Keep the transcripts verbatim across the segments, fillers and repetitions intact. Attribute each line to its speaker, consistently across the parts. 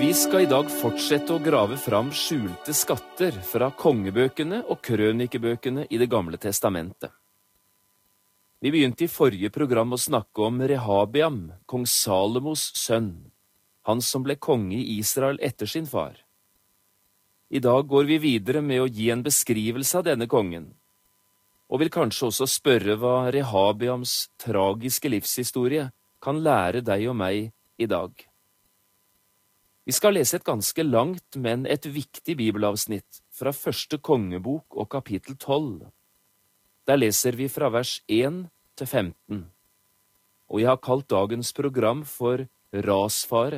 Speaker 1: Vi skal i dag fortsette å grave fram skjulte skatter fra kongebøkene og krønikebøkene i Det gamle testamentet. Vi begynte i forrige program å snakke om Rehabiam, kong Salomos sønn, han som ble konge i Israel etter sin far. I dag går vi videre med å gi en beskrivelse av denne kongen, og vil kanskje også spørre hva Rehabiams tragiske livshistorie kan lære deg og meg i dag. Vi skal lese et ganske langt, men et viktig bibelavsnitt fra første kongebok og kapittel tolv. Der leser vi fra vers én til femten, og jeg har kalt dagens program for Rasfare.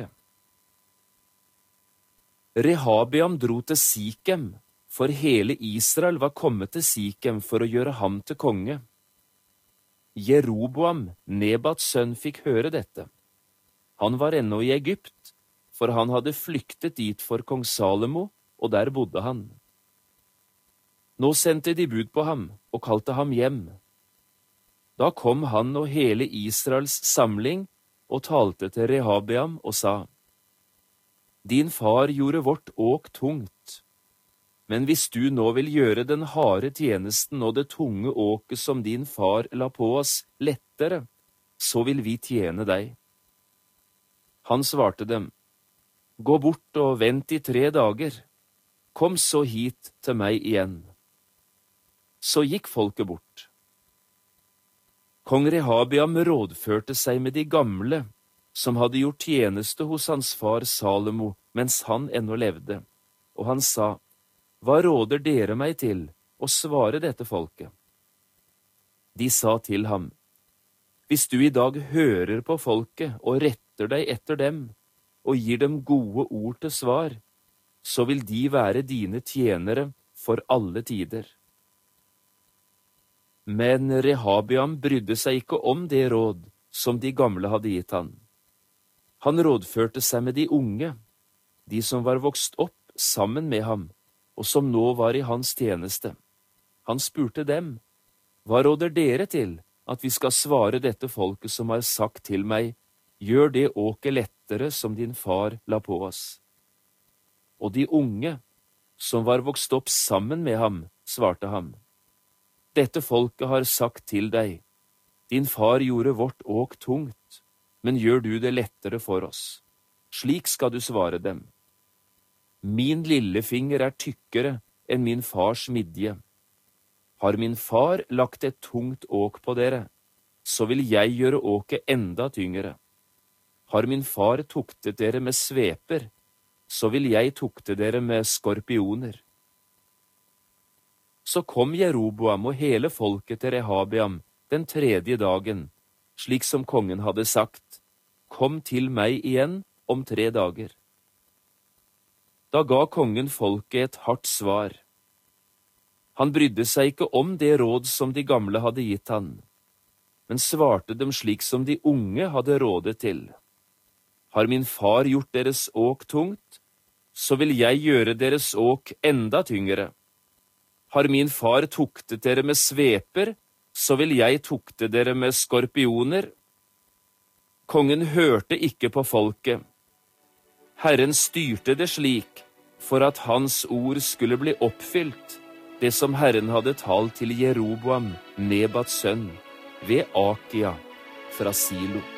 Speaker 1: Rehabiam dro til Sikem, for hele Israel var kommet til Sikem for å gjøre ham til konge. Jeroboam, Nebats sønn, fikk høre dette. Han var ennå i Egypt, for han hadde flyktet dit for kong Salomo, og der bodde han. Nå sendte de bud på ham, og kalte ham hjem. Da kom han og hele Israels samling, og talte til Rehabiam og sa, «Din far gjorde vårt åk tungt, men hvis du nå vil gjøre den harde tjenesten og det tunge åket som din far la på oss lettere, så vil vi tjene deg.» Han svarte dem, «Gå bort og vent i tre dager. Kom så hit til meg igjen.» Så gikk folket bort. Kong Rehabiam rådførte seg med de gamle, som hadde gjort tjeneste hos hans far Salomo, mens han ennå levde, og han sa, «Hva råder dere meg til å svare dette folket?» De sa til ham, «Hvis du i dag hører på folket og retter deg etter dem, og gir dem gode ord til svar, så vil de være dine tjenere for alle tider.» Men Rehabiam brydde seg ikke om det råd som de gamle hadde gitt han. Han rådførte seg med de unge, de som var vokst opp sammen med ham, og som nå var i hans tjeneste. Han spurte dem, «Hva råder dere til at vi skal svare dette folket som har sagt til meg, gjør det åket lettere som din far la på oss?» Og de unge, som var vokst opp sammen med ham, svarte ham, «Dette folket har sagt til deg, din far gjorde vårt åk tungt, men gjør du det lettere for oss. Slik skal du svare dem. Min lillefinger er tykkere enn min fars midje. Har min far lagt et tungt åk på dere, så vil jeg gjøre åket enda tyngre. Har min far tuktet dere med sveper, så vil jeg tukte dere med skorpioner.» Så kom Jeroboam og hele folket til Rehabiam den tredje dagen, slik som kongen hadde sagt, «Kom til meg igjen om tre dager.» Da ga kongen folket et hardt svar. Han brydde seg ikke om det råd som de gamle hadde gitt han, men svarte dem slik som de unge hadde rådet til. «Har min far gjort deres åk tungt, så vil jeg gjøre deres åk enda tyngre. Har min far tuktet dere med sveper, så vil jeg tukte dere med skorpioner.» Kongen hørte ikke på folket. Herren styrte det slik, for at hans ord skulle bli oppfylt, det som Herren hadde talt til Jeroboam, Nebats sønn, ved Akia fra Silo.